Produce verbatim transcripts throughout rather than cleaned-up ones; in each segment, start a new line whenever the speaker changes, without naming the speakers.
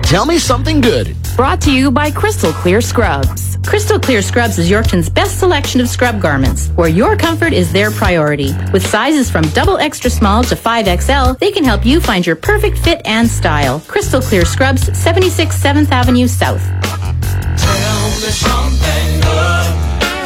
Tell Me Something Good.
Brought to you by Crystal Clear Scrubs. Crystal Clear Scrubs is Yorkton's best selection of scrub garments, where your comfort is their priority. With sizes from double extra small to five X L, they can help you find your perfect fit and style. Crystal Clear Scrubs, seventy-six seventh Avenue South.
Tell me something good.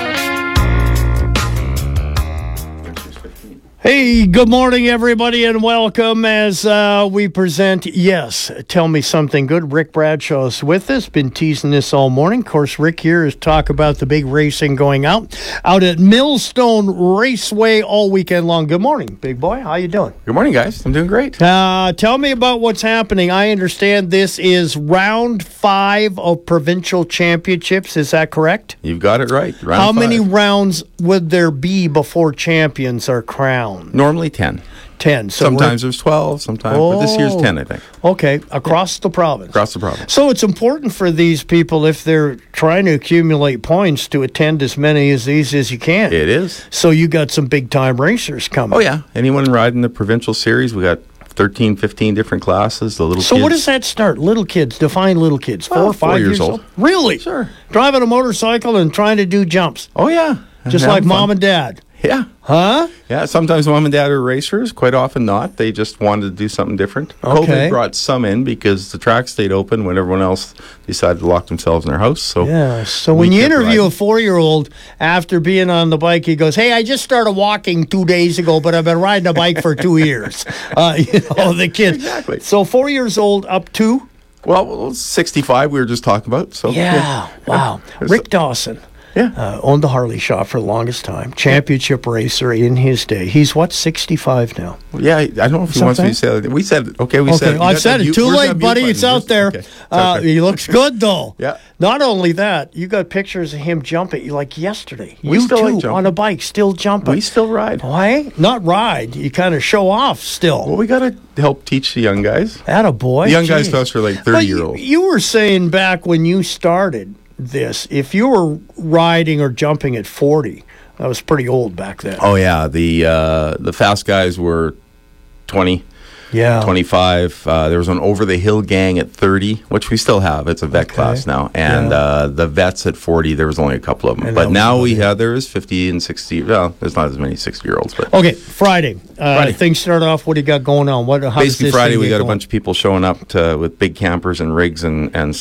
Hey, good morning, everybody, and welcome as uh, we present, yes, Tell Me Something Good. Rick Bradshaw is with us, been teasing this all morning. Of course, Rick here is talk about the big racing going out, out at Millstone Raceway all weekend long. Good morning, big boy. How you doing?
Good morning, guys. I'm doing great.
Uh, tell me about what's happening. I understand this is round five of provincial championships. Is that correct?
You've got it right. Round
How
five.
many rounds would there be before champions are crowned?
Normally ten.
ten. So
sometimes there's twelve, sometimes,
oh,
but this year's ten, I think.
Okay, across the province.
Across the province.
So it's important for these people, if they're trying to accumulate points, to attend as many of these as you can.
It is.
So you got some big-time racers coming.
Oh, yeah. Anyone riding the provincial series, we got thirteen, fifteen different classes. The little
so
kids.
what does that start? Little kids, define little kids. Four
Oh,
or five
four years old.
Really?
Sure.
Driving a motorcycle and trying to do jumps.
Oh, yeah.
Just
And
like
having
mom
fun.
and dad.
Yeah.
Huh?
Yeah, sometimes mom and dad are racers, quite often not. They just wanted to do something different.
Okay.
COVID brought some in because the track stayed open when everyone else decided to lock themselves in their house. So
Yeah. So
we
when you
kept
interview
riding.
a four-year-old after being on the bike, he goes, "Hey, I just started walking two days ago, but I've been riding a bike for two years." Uh, you know, the kid.
Exactly.
So four years old up to?
Well, well, sixty-five we were just talking about. So
Yeah. Wow.
There's
Rick Dawson.
Yeah.
Uh, owned the Harley shop for the longest time. Championship racer in his day. He's what, sixty-five now?
Yeah, I I don't know if he wants me to say that. We said, okay, we
Okay,
said
I've
you
said
got
it.
that
Too
mute- where's
late,
that mute
buddy.
button?
It's out
Where's-
there.
okay, it's
Uh,
out there.
he looks good, though.
Yeah.
Not only that, you got pictures of him jumping like yesterday.
We
you
still
too,
like jumping.
on a bike, still jumping.
We still ride.
Why? Not ride. You kind of show off still.
Well, we got to help teach the young guys.
Atta boy.
The young guys
Geez.
to us are like
But
thirty-year-olds.
You, you were saying back when you started this, if you were riding or jumping at forty, that was pretty old back then.
Oh, yeah. The uh, the fast guys were twenty,
yeah.
twenty-five. Uh, there was an over-the-hill gang at thirty, which we still have. It's a vet
Okay.
class now. And
Yeah.
uh, the vets at forty, there was only a couple of them.
And that
But
was
now
about
we
it.
have, there is fifty and sixty. Well, there's not as many sixty-year-olds. But
Okay, Friday. Uh,
Friday.
Things start off. What do you got going on? What? How does
basically
this
Friday,
thing
we
get
got a
going?
bunch of people showing up to, with big campers and rigs and, and